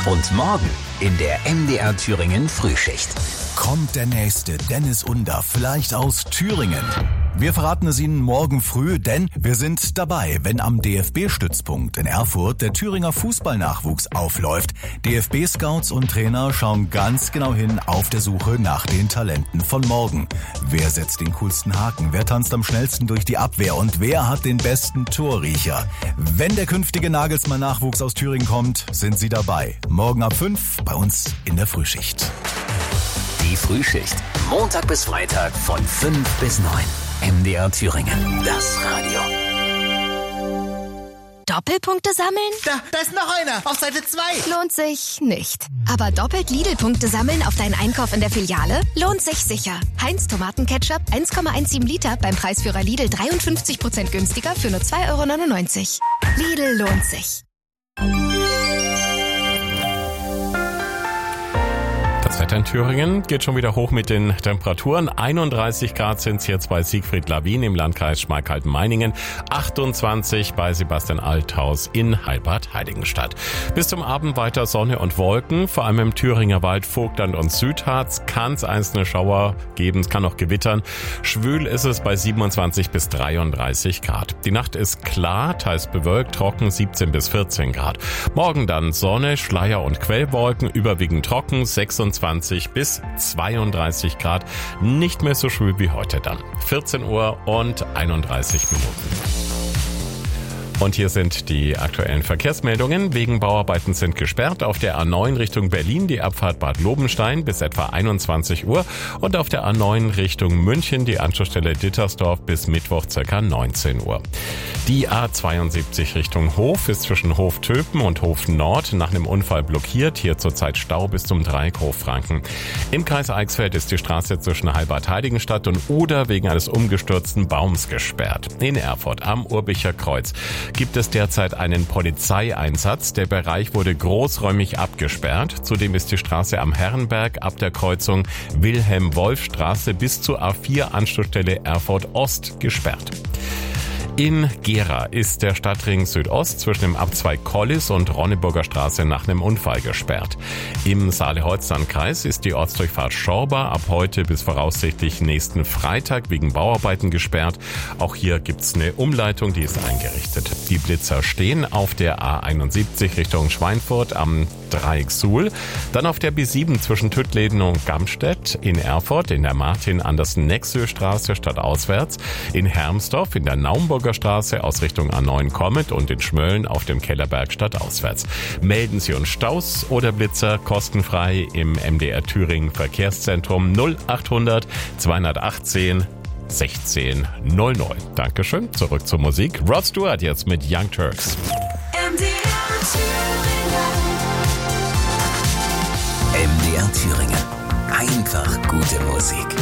Und morgen in der MDR Thüringen Frühschicht. Kommt der nächste Dennis Under vielleicht aus Thüringen? Wir verraten es Ihnen morgen früh, denn wir sind dabei, wenn am DFB-Stützpunkt in Erfurt der Thüringer Fußballnachwuchs aufläuft. DFB-Scouts und Trainer schauen ganz genau hin auf der Suche nach den Talenten von morgen. Wer setzt den coolsten Haken? Wer tanzt am schnellsten durch die Abwehr? Und wer hat den besten Torriecher? Wenn der künftige Nagelsmann-Nachwuchs aus Thüringen kommt, sind Sie dabei. Morgen ab 5 bei uns in der Frühschicht. Die Frühschicht. Montag bis Freitag von 5 bis 9. MDR Thüringen. Das Radio. Doppelpunkte sammeln? Da ist noch einer. Auf Seite 2. Lohnt sich nicht. Aber doppelt Lidl-Punkte sammeln auf deinen Einkauf in der Filiale? Lohnt sich sicher. Heinz Tomatenketchup 1,17 Liter beim Preisführer Lidl 53% günstiger für nur 2,99 €. Lidl lohnt sich. Das Wetter in Thüringen geht schon wieder hoch mit den Temperaturen. 31 Grad sind es jetzt bei Siegfried Lawin im Landkreis Schmalkalden-Meiningen, 28 bei Sebastian Althaus in Heilbad-Heiligenstadt. Bis zum Abend weiter Sonne und Wolken, vor allem im Thüringer Wald, Vogtland und Südharz kann es einzelne Schauer geben, es kann auch gewittern. Schwül ist es bei 27 bis 33 Grad. Die Nacht ist klar, teils bewölkt, trocken 17 bis 14 Grad. Morgen dann Sonne, Schleier und Quellwolken, überwiegend trocken 26 bis 32 Grad, nicht mehr so schwül wie heute dann. 14 Uhr und 31 Minuten. Und hier sind die aktuellen Verkehrsmeldungen. Wegen Bauarbeiten sind gesperrt auf der A9 Richtung Berlin die Abfahrt Bad Lobenstein bis etwa 21 Uhr und auf der A9 Richtung München die Anschlussstelle Dittersdorf bis Mittwoch ca. 19 Uhr. Die A72 Richtung Hof ist zwischen Hof-Töpen und Hof-Nord nach einem Unfall blockiert. Hier zurzeit Stau bis zum Dreieck Hof-Franken. Im Kreis Eichsfeld ist die Straße zwischen Heilbad-Heiligenstadt und Oder wegen eines umgestürzten Baums gesperrt. In Erfurt am Urbicher Kreuz gibt es derzeit einen Polizeieinsatz. Der Bereich wurde großräumig abgesperrt. Zudem ist die Straße am Herrenberg ab der Kreuzung Wilhelm-Wolf-Straße bis zur A4 Anschlussstelle Erfurt Ost gesperrt. In Gera ist der Stadtring Südost zwischen dem Abzweig Kollis und Ronneburger Straße nach einem Unfall gesperrt. Im Saale-Holzland-Kreis ist die Ortsdurchfahrt Schorba ab heute bis voraussichtlich nächsten Freitag wegen Bauarbeiten gesperrt. Auch hier gibt's eine Umleitung, die ist eingerichtet. Die Blitzer stehen auf der A71 Richtung Schweinfurt am Dreieck Suhl, dann auf der B7 zwischen Tüttleden und Gamstedt, in Erfurt in der Martin-Andersen-Nexö-Straße stadtauswärts, in Hermsdorf in der Naumburger Straße aus Richtung A9 kommend und in Schmölln auf dem Kellerberg stadtauswärts. Melden Sie uns Staus oder Blitzer kostenfrei im MDR Thüringen Verkehrszentrum 0800 218 1600. Dankeschön. Zurück zur Musik. Rod Stewart jetzt mit Young Turks. MDR Thüringen. Einfach gute Musik.